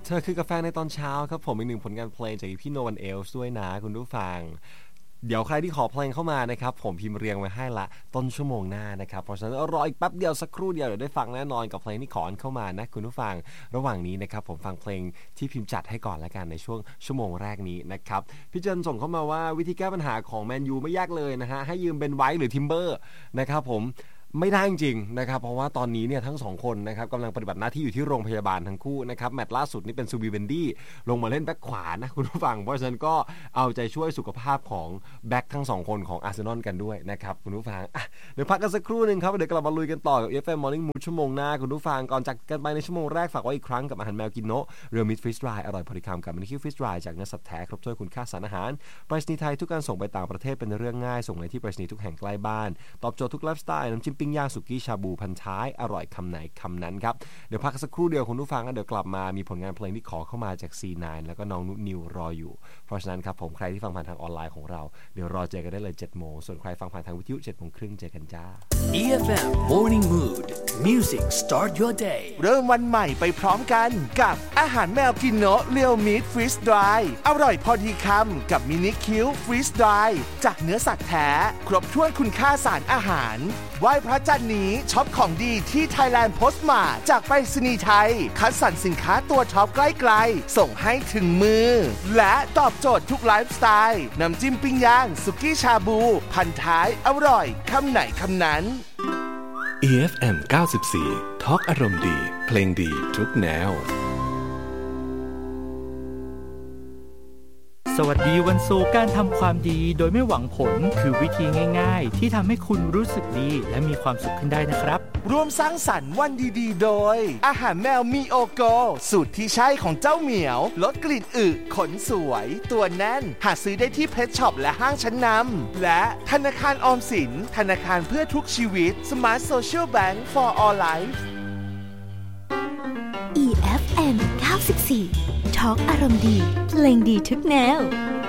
ธอคือกาแฟในตอนเช้าครับผมอีกหนึ่งผลงานเพลงจากพี่โนวันเอลส์ด้วยนะคุณผู้ฟังเดี๋ยวใครที่ขอเพลงเข้ามานะครับผมพิมพ์เรียงไว้ให้ละต้นชั่วโมงหน้านะครับเพราะฉะนั้นรออีกแป๊บเดียวสักครู่เดียวเดี๋ยวได้ฟังแน่นอนกับเพลงที่ขอเข้ามานะคุณผู้ฟังระหว่างนี้นะครับผมฟังเพลงที่พิมพ์จัดให้ก่อนละกันในช่วงชั่วโมงแรกนี้นะครับพี่เจนส่งเข้ามาว่าวิธีแก้ปัญหาของแมนยูไม่ยากเลยนะฮะให้ยืมเบนไวท์หรือทิมเบอร์นะครับผมไม่ได้จริงนะครับเพราะว่าตอนนี้เนี่ยทั้ง2คนนะครับกำลังปฏิบัติหน้าที่อยู่ที่โรงพยาบาลทั้งคู่นะครับแมตช์ล่าสุดนี่เป็นซูบีเบนดี้ลงมาเล่นแบ็คขวานะคุณผู้ฟังเพราะฉะนั้นก็เอาใจช่วยสุขภาพของแบ็คทั้ง2คนของอาร์เซนอลกันด้วยนะครับคุณผู้ฟังเดี๋ยวพักกันสักครู่นึงครับเดี๋ยวกลับมาลุยกันต่อกับ FM Morning Mood ชั่วโมงหน้าคุณผู้ฟังก่อนจากกันไปในชั่วโมงแรกฝากไว้อีกครั้งกับอาหารแมวกินโนะเรียลมิตรฟิชฟรายอร่อยพอดีคำกับมินิคิวฟิชฟรายจากเนื้อสัตว์แท้ครบถ้วนคุณค่าสารอาหารไปรษณีย์ไทยทุกการส่งไปต่างประเทศเป็นเรื่องง่ายส่งเลยที่ไปรษณีย์ทุกแห่งใกล้บ้านตอบโจทย์ทุกไลฟ์สไตล์น้ำจิ้มปิ้งย่างสุกี้ชาบูพันท้ายอร่อยคำไหนคำนั้นครับเดี๋ยวพักสักครู่เดียวคุณผู้ฟังเดี๋ยวกลับมามีผลงานเพลงที่ขอเข้ามาจาก C9 แล้วก็น้องนุนิวรออยู่เพราะฉะนั้นครับผมใครที่ฟังผ่านทางออนไลน์ของเราเดี๋ยวรอเจอกันได้เลย 7:00 นส่วนใครฟังผ่านทางวิทยุ 7:30 นเจอกันจ้า EFM Morning Mood Music Start Your Day เริ่มวันใหม่ไปพร้อมกันกับอาหารแมวกินโนะเรียวมิตรฟรีสดรายอร่อยพอดีคำกับมินิคิวฟรีสดรายจากเนื้อสัตว์แท้ครบถ้วนคุณค่าสารอาหารไหว้พระจันทร์นี้ช็อปของดีที่ Thailand Postmart จากไปรษณีย์ไทยคัดสรรสินค้าตัวท็อปใกล้ๆส่งให้ถึงมือและตอบโจทย์ทุกไลฟ์สไตล์น้ำจิ้มปิ้งย่างสุกี้ชาบูพันท้ายอร่อยคำไหนคำนั้น EFM 94 Talk อารมณ์ดีเพลงดีทุกแนวสวัสดีวันศุกร์การทำความดีโดยไม่หวังผลคือวิธีง่ายๆที่ทำให้คุณรู้สึกดีและมีความสุขขึ้นได้นะครับร่วมสร้างสรรค์วันดีๆโดยอาหารแมวมีโอโกสูตรที่ใช่ของเจ้าเหมียวลดกลิ่นอึขนสวยตัวแน่นหาซื้อได้ที่เพชช็อปและห้างชั้นนำและธนาคารออมสินธนาคารเพื่อทุกชีวิต Smart Social Bank for All Life EFM 94 Talk อารมณ์ดีเพลงดีทุกแนว